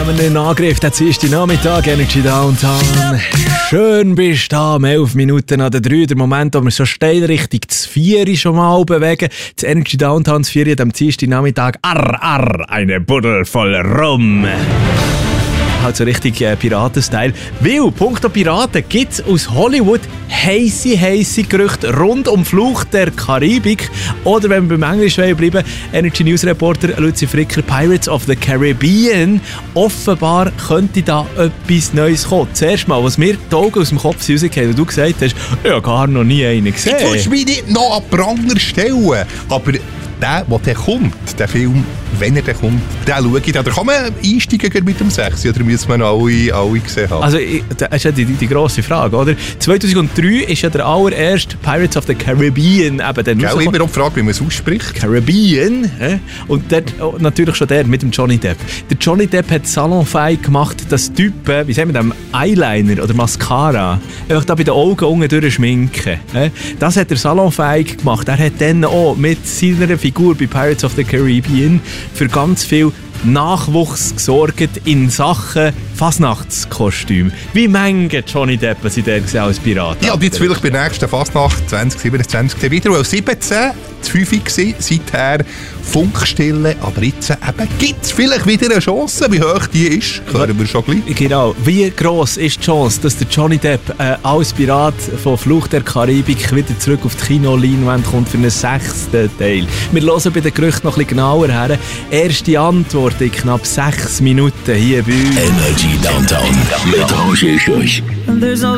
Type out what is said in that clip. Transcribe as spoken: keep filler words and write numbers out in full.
nehmen einen Angriff. Der ist Nachmittag, Energy Downtown. Schön bist du da, um elf Minuten an der drei. Der Moment, wo wir so steil Richtung das vier schon mal bewegen. Das Energy Downtown, das vier am Dienstag Nachmittag. Arr, arr, eine Buddel voll Rum. Halt so richtig äh, Piraten-Style. Weil, punkto Piraten, gibt es aus Hollywood heisse, heisse Gerüchte rund um Fluch der Karibik. Oder wenn wir beim Englisch bleiben, Energy News Reporter Luzi Fricker, Pirates of the Caribbean. Offenbar könnte da etwas Neues kommen. Zuerst mal, was mir die Augen aus dem Kopf rausgehen, und du gesagt hast, ich habe gar noch nie einen gesehen. Jetzt willst du mich nicht noch an Pranger stellen. Aber der, der dann kommt, der Film, wenn er dann kommt, den schaue ich dann. Da kann man einsteigen mit dem sechs, oder müssen wir noch alle, alle gesehen haben? Also, das ist ja die, die grosse Frage, oder? zweitausenddrei ist ja der allererste Pirates of the Caribbean eben dann Gell, immer noch die Frage, wie man es ausspricht. Caribbean, äh? Und dort, oh, natürlich schon der mit dem Johnny Depp. Der Johnny Depp hat salonfähig gemacht, dass Typen, wie sagen wir dem, Eyeliner oder Mascara, einfach da bei den Augen unten durchschminken. Äh? Das hat er salonfähig gemacht. Er hat dann auch mit seiner Figur bei Pirates of the Caribbean für ganz viel Nachwuchs gesorgt in Sachen Fasnachtskostüm. Wie Menge Johnny Depp sind der als Pirat? Ja, und jetzt vielleicht bei der nächsten Fasnacht zwanzig siebenundzwanzig wieder, weil siebzehn zu fünf war, seither Funkstille, aber jetzt eben gibt es vielleicht wieder eine Chance. Wie hoch die ist, hören wir schon gleich. Genau. Wie gross ist die Chance, dass der Johnny Depp äh, als Pirat von Fluch der Karibik wieder zurück auf die Kinoleinwand kommt für einen sechsten Teil? Wir hören bei den Gerüchten noch ein bisschen genauer her. Erste Antwort in knapp sechs Minuten hier bei uns. Energy Downtown mit Roger Schürch.